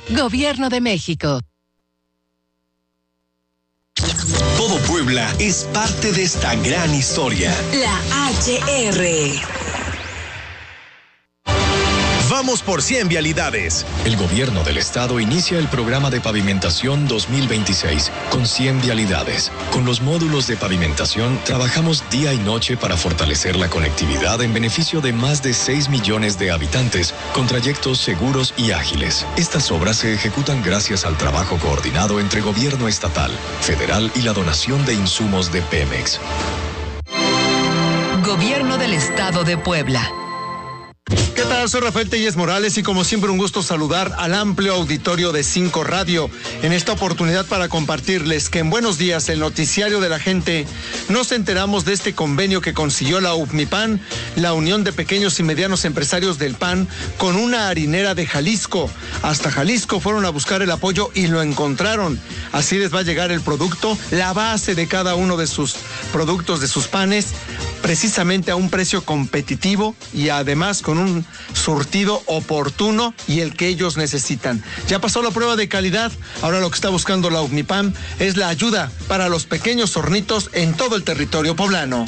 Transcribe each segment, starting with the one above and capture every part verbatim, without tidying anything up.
Gobierno de México. Todo Puebla es parte de esta gran historia. La H R. Vamos por cien vialidades. El gobierno del estado inicia el programa de pavimentación dos mil veintiséis con cien vialidades. Con los módulos de pavimentación trabajamos día y noche para fortalecer la conectividad en beneficio de más de seis millones de habitantes con trayectos seguros y ágiles. Estas obras se ejecutan gracias al trabajo coordinado entre gobierno estatal, federal y la donación de insumos de Pemex. Gobierno del Estado de Puebla. ¿Qué tal? Soy Rafael Telles Morales y como siempre un gusto saludar al amplio auditorio de cinco Radio en esta oportunidad para compartirles que en Buenos Días, el noticiario de la gente, nos enteramos de este convenio que consiguió la U P M I P A N, la Unión de Pequeños y Medianos Empresarios del P A N, con una harinera de Jalisco. Hasta Jalisco fueron a buscar el apoyo y lo encontraron. Así les va a llegar el producto, la base de cada uno de sus productos, de sus panes, precisamente a un precio competitivo y además con un surtido oportuno y el que ellos necesitan. Ya pasó la prueba de calidad, ahora lo que está buscando la U P M I P A N es la ayuda para los pequeños hornitos en todo el territorio poblano.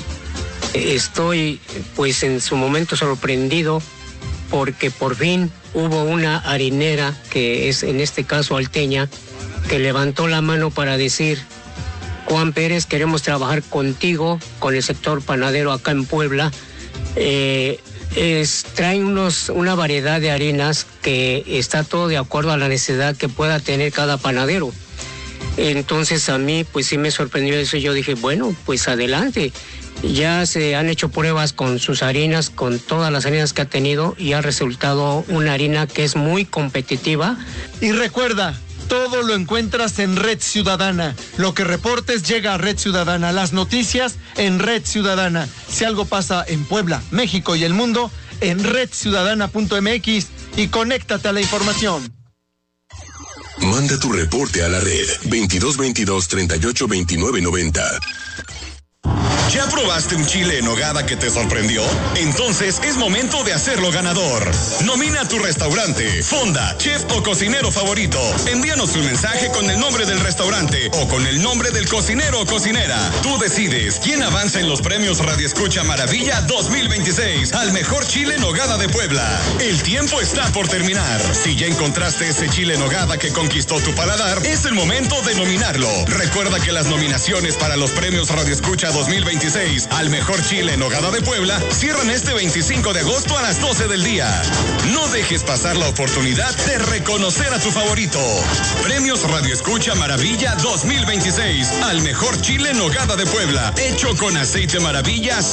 Estoy pues en su momento sorprendido porque por fin hubo una harinera, que es en este caso Alteña, que levantó la mano para decir: Juan Pérez, queremos trabajar contigo, con el sector panadero acá en Puebla. Eh, es, traen unos, una variedad de harinas que está todo de acuerdo a la necesidad que pueda tener cada panadero. Entonces a mí pues sí me sorprendió eso. Yo dije, bueno, pues adelante. Ya se han hecho pruebas con sus harinas, con todas las harinas que ha tenido, y ha resultado una harina que es muy competitiva. Y recuerda, todo lo encuentras en Red Ciudadana. Lo que reportes llega a Red Ciudadana. Las noticias en Red Ciudadana. Si algo pasa en Puebla, México y el mundo, en red ciudadana punto m x y conéctate a la información. Manda tu reporte a la red veintidós veintidós treinta y ocho veintinueve noventa. ¿Ya probaste un chile en nogada que te sorprendió? Entonces es momento de hacerlo ganador. Nomina a tu restaurante, fonda, chef o cocinero favorito. Envíanos un mensaje con el nombre del restaurante o con el nombre del cocinero o cocinera. Tú decides quién avanza en los premios Radio Escucha Maravilla dos mil veintiséis al mejor chile en nogada de Puebla. El tiempo está por terminar. Si ya encontraste ese chile en nogada que conquistó tu paladar, es el momento de nominarlo. Recuerda que las nominaciones para los premios Radio Escucha dos mil veintiséis al mejor chile en nogada de Puebla cierran este veinticinco de agosto a las doce del día. No dejes pasar la oportunidad de reconocer a tu favorito. Premios Radio Escucha Maravilla dos mil veintiséis al mejor chile en nogada de Puebla, hecho con aceite Maravilla